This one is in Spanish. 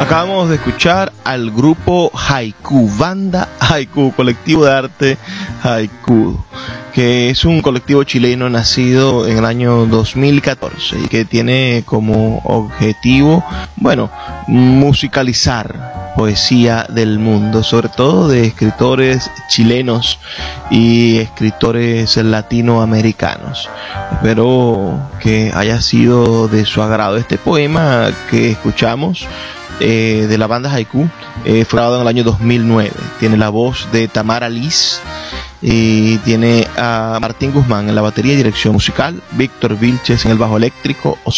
Acabamos de escuchar al grupo Haiku, banda Haiku, colectivo de arte Haiku, que es un colectivo chileno nacido en el año 2014 y que tiene como objetivo, musicalizar poesía del mundo, sobre todo de escritores chilenos y escritores latinoamericanos. Espero que haya sido de su agrado este poema que escuchamos de la banda Haiku. Fue grabado en el año 2009. Tiene la voz de Tamara Liz y tiene a Martín Guzmán en la batería y dirección musical, Víctor Vilches en el bajo eléctrico,